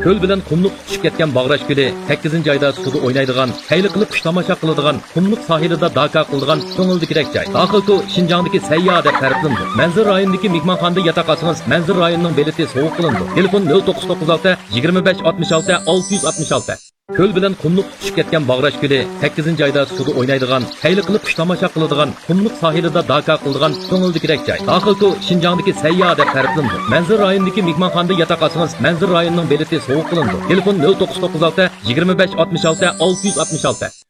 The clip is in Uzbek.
ko'l bilan qumliq tushib ketgan Bag'rash ko'li 8 joyda suvda o'ynaydigan, hayli qilib qush tomosha qiladigan, qumliq sohilida daka qiladigan ko'ngildikirek joy. Daxilku Şinjandagi sayyo deb ta'riflandi. Manzil rayonidagi mehmonxonada yotoq olsangiz, Manzil rayonining bileti sovuq qilindi. Telefon 0996 25 66 666. Ko'l bilan qumliq tushib ketgan Bag'rash ko'li 8 joyda suvda o'ynaydigan, hayli qilib qush tomosha qiladigan, qumliq sohilida daka qiladigan ko'ngildikirek joy. Daxilku Şinjandagi sayyo deb ta'riflandi. Manzil rayonidagi mehmonxonada yotoq olsangiz, Manzil rayonining bileti sovuq qilindi. Telefon 0996 25 66 666.